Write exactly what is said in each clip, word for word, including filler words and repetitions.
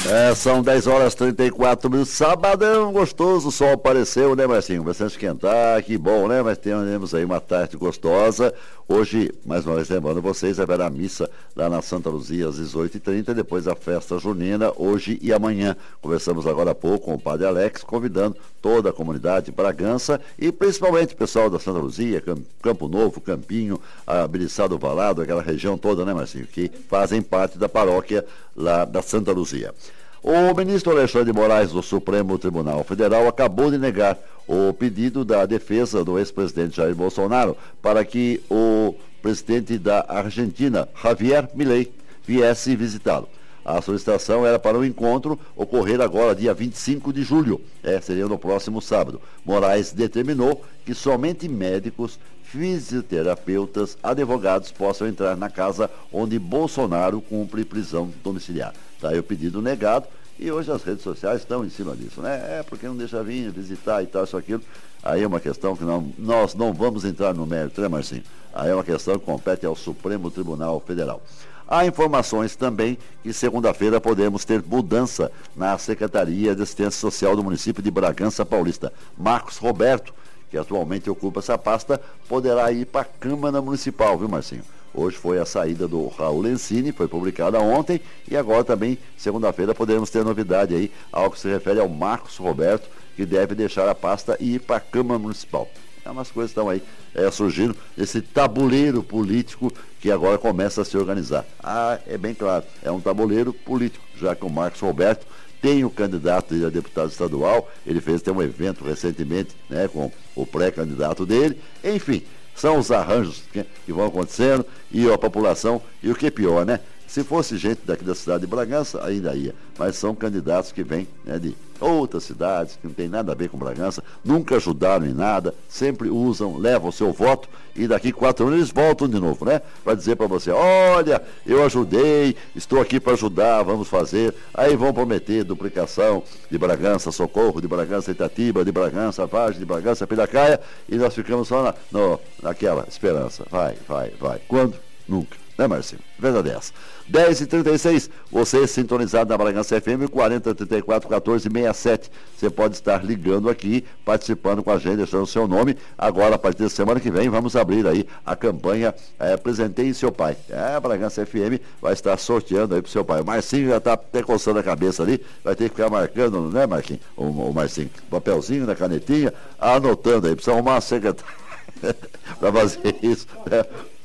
É, são dez horas e trinta e quatro minutos, sabadão gostoso, o sol apareceu, né, Marcinho? Bastante esquentar, que bom, né? Mas temos aí uma tarde gostosa. Hoje, mais uma vez lembrando vocês, haverá missa lá na Santa Luzia às dezoito e trinta, depois a festa junina, hoje e amanhã. Conversamos agora há pouco com o Padre Alex, convidando toda a comunidade de Bragança e principalmente o pessoal da Santa Luzia, Campo Novo, Campinho, a Biriçá do Valado, aquela região toda, né, Marcinho? Que fazem parte da paróquia lá da Santa Luzia. O ministro Alexandre de Moraes do Supremo Tribunal Federal acabou de negar o pedido da defesa do ex-presidente Jair Bolsonaro para que o presidente da Argentina, Javier Milei, viesse visitá-lo. A solicitação era para o encontro ocorrer agora, dia vinte e cinco de julho, é, seria no próximo sábado. Moraes determinou que somente médicos, fisioterapeutas, advogados possam entrar na casa onde Bolsonaro cumpre prisão domiciliar. Está aí o pedido negado e hoje as redes sociais estão em cima disso, né? É porque não deixa vir visitar e tal, isso, aquilo. Aí é uma questão que não, nós não vamos entrar no mérito, né, Marcinho? Aí é uma questão que compete ao Supremo Tribunal Federal. Há informações também que segunda-feira podemos ter mudança na Secretaria de Assistência Social do município de Bragança Paulista. Marcos Roberto, que atualmente ocupa essa pasta, poderá ir para a Câmara Municipal, viu, Marcinho? Hoje foi a saída do Raul Lencini, foi publicada ontem, e agora também, segunda-feira, podemos ter novidade aí, ao que se refere ao Marcos Roberto, que deve deixar a pasta e ir para a Câmara Municipal. É, umas coisas estão aí é, surgindo, esse tabuleiro político que agora começa a se organizar. Ah, é bem claro, é um tabuleiro político, já que o Marcos Roberto tem o candidato a deputado estadual, ele fez até um evento recentemente, né, com o pré-candidato dele, enfim, são os arranjos que, que vão acontecendo e a população, e o que é pior, né? Se fosse gente daqui da cidade de Bragança, ainda ia, mas são candidatos que vêm, né, de outras cidades, que não tem nada a ver com Bragança, nunca ajudaram em nada, sempre usam, levam o seu voto e daqui quatro anos eles voltam de novo, né? Para dizer para você, olha, eu ajudei, estou aqui para ajudar, vamos fazer. Aí vão prometer duplicação de Bragança, Socorro, de Bragança, Itatiba, de Bragança, Vargem, de Bragança, Piracaia, e nós ficamos só na, no, naquela esperança. Vai, vai, vai. Quando? Nunca. Né, Marcinho? Verdade é essa. dez e trinta e seis, você sintonizado na Bragança F M, quarenta, trinta e quatro, quatorze, sessenta e sete. Você pode estar ligando aqui, participando com a gente, deixando o seu nome. Agora, a partir da semana que vem, vamos abrir aí a campanha é, Presenteie Seu Pai. É, a Bragança F M vai estar sorteando aí pro seu pai. O Marcinho já está até coçando a cabeça ali, vai ter que ficar marcando, né, Marquinhos? O, o Marcinho, papelzinho na canetinha, anotando aí. Precisa arrumar uma secretária para fazer isso, né?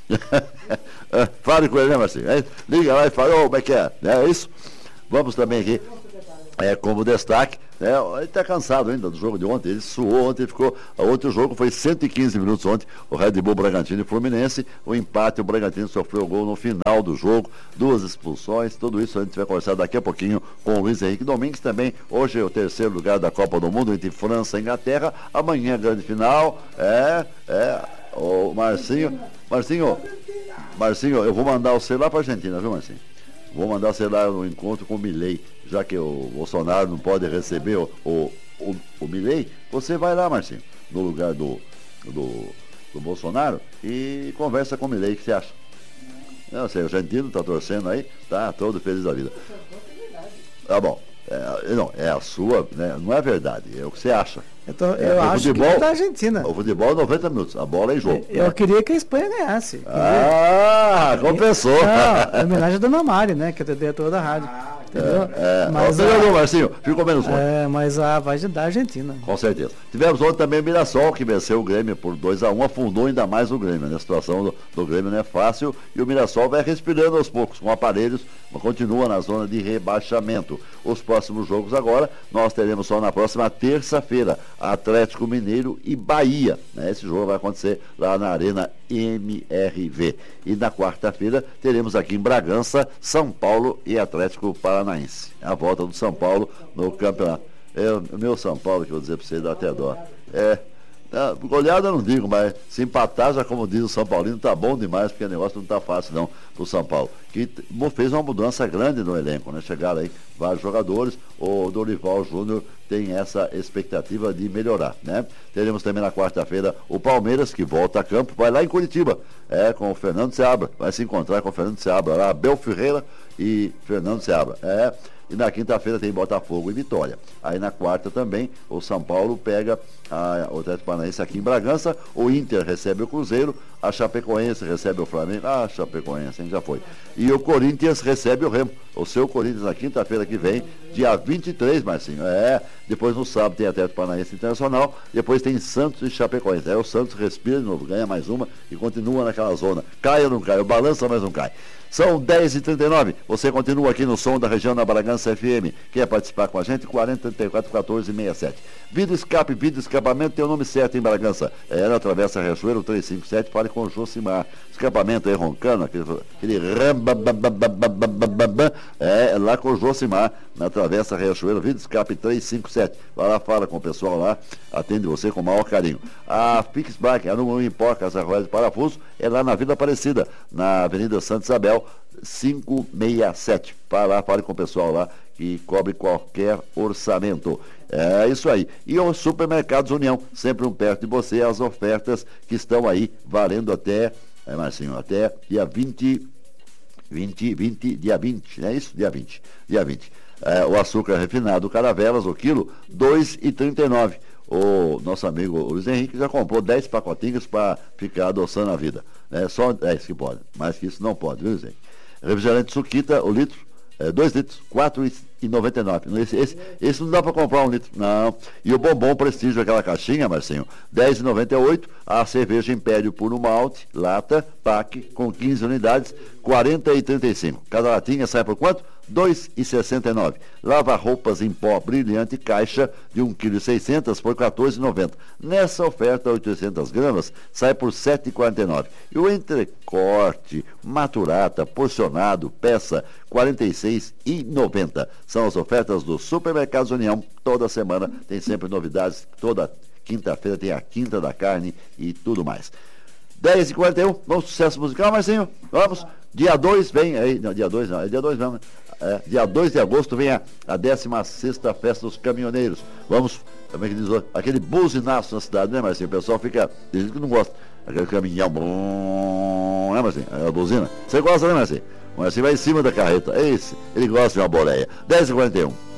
Fale com ele, né, Marcinho? É, liga lá e fala, ô, como é que é? É isso? Vamos também aqui, é, como destaque, né, ele está cansado ainda do jogo de ontem, ele suou ontem, ficou, ontem o jogo foi cento e quinze minutos ontem, o Red Bull Bragantino e Fluminense, o empate, o Bragantino sofreu o gol no final do jogo, duas expulsões, tudo isso a gente vai conversar daqui a pouquinho com o Luiz Henrique Domingues também, hoje é o terceiro lugar da Copa do Mundo entre França e Inglaterra, amanhã a grande final, é, é, o Marcinho, Marcinho, Marcinho, eu vou mandar o celular para a Argentina, viu, Marcinho? Vou mandar o celular no encontro com o Milei, já que o Bolsonaro não pode receber o, o, o, o Milei, você vai lá, Marcinho, no lugar do, do, do Bolsonaro e conversa com o Milei, o que você acha? Não sei, o argentino está torcendo aí, tá todo feliz da vida. Tá bom. É, não, é a sua, né? Não é verdade, é o que você acha. Eu, tô, eu é, acho futebol, que é da Argentina. O futebol é noventa minutos, a bola é em jogo. Eu, né? eu queria que a Espanha ganhasse. Ah, compensou. Não, é homenagem à Dona Mari, né? Que é a diretora da rádio. Entendeu? É, é. Mas, Ó, a, Marcinho, ficou menos um. É, mas a vai da Argentina. Com certeza. Tivemos ontem também o Mirassol, que venceu o Grêmio por dois a um, afundou ainda mais o Grêmio, né? A situação do, do Grêmio não é fácil e o Mirassol vai respirando aos poucos, com aparelhos, mas continua na zona de rebaixamento. Os próximos jogos agora, nós teremos só na próxima terça-feira, Atlético Mineiro e Bahia, né? Esse jogo vai acontecer lá na Arena M R V. E na quarta-feira teremos aqui em Bragança, São Paulo e Atlético Paranaense. A volta do São Paulo no campeonato. É o meu São Paulo, que eu vou dizer para você, dá até dó. É, é, goleada eu não digo, mas se empatar, já como diz o São Paulino, tá bom demais, porque o negócio não tá fácil não pro São Paulo. Que fez uma mudança grande no elenco, né? Chegaram aí vários jogadores, o Dorival Júnior tem essa expectativa de melhorar, né? Teremos também na quarta-feira o Palmeiras, que volta a campo, vai lá em Curitiba, é, com o Fernando Seabra, vai se encontrar com o Fernando Seabra, lá, Abel Ferreira e Fernando Seabra, é, E na quinta-feira tem Botafogo e Vitória. Aí na quarta também, o São Paulo pega a, o Atlético Paranaense aqui em Bragança, o Inter recebe o Cruzeiro, a Chapecoense recebe o Flamengo, ah, Chapecoense, hein, já foi. E o Corinthians recebe o Remo, o seu Corinthians na quinta-feira que vem, dia vinte e três, Marcinho. É, depois no sábado tem Atlético Paranaense Internacional, depois tem Santos e Chapecoense. Aí o Santos respira de novo, ganha mais uma e continua naquela zona. Cai ou não cai? Balança, mas não cai. São dez e trinta e nove. Você continua aqui no som da região da Bragança F M. Quer participar com a gente? quarenta, trinta e quatro, quatorze, sessenta e sete. Vidro Escape, Vidro Escapamento tem o nome certo em Bragança. É na Travessa Riachuelo trezentos e cinquenta e sete. Fale com o Josimar. Escapamento aí roncando, aquele, aquele é lá com o Josimar, na Travessa Riachuelo, Vidro Escape trezentos e cinquenta e sete. Vai lá, fala com o pessoal lá, atende você com o maior carinho. A Fix Bike, a número um em Porcas, Arroios de Parafuso, é lá na Vila Aparecida, na Avenida Santa Isabel, quinhentos e sessenta e sete. Vai lá, fale com o pessoal lá que cobre qualquer orçamento. É isso aí. E os Supermercados União, sempre um perto de você, as ofertas que estão aí valendo até, é Marcinho, até dia vinte, vinte, vinte, dia vinte, não é isso? Dia vinte, dia vinte. É, o açúcar refinado Caravelas, o quilo, dois reais e trinta e nove centavos. O nosso amigo Luiz Henrique já comprou dez pacotinhos para ficar adoçando a vida. É só dez que pode, mais que isso não pode, viu, Luiz Henrique? Refrigerante Suquita, o litro, é, dois litros, quatro reais e noventa e nove centavos. Esse, esse, esse não dá para comprar um litro, não. E o bombom Prestígio, aquela caixinha, Marcinho, dez reais e noventa e oito centavos. A cerveja Império Puro Malte, lata, pack, com quinze unidades, quarenta reais e trinta e cinco centavos. Cada latinha sai por quanto? dois reais e sessenta e nove centavos. Lava-roupas em pó brilhante, caixa de um vírgula seis quilos por quatorze reais e noventa centavos. Nessa oferta, oitocentas gramas, sai por sete reais e quarenta e nove centavos. E o entrecorte, maturata, porcionado, peça, quarenta e seis reais e noventa centavos. São as ofertas do Supermercados União. Toda semana tem sempre novidades. Toda quinta-feira tem a Quinta da Carne e tudo mais. dez e quarenta e um, vamos sucesso musical, Marcinho? Vamos. Dia dois vem, aí, não, dia dois não, é dia dois não, né? É, dia dois de agosto vem a, a décima sexta Festa dos Caminhoneiros. Vamos, como é que diz, aquele buzinaço na cidade, né, Marcinho? O pessoal fica, tem gente que não gosta, aquele caminhão, bom, né, Marcinho? É a buzina. Você gosta, né, Marcinho? O Marcinho vai em cima da carreta, é esse, ele gosta de uma boleia. dez e quarenta e um.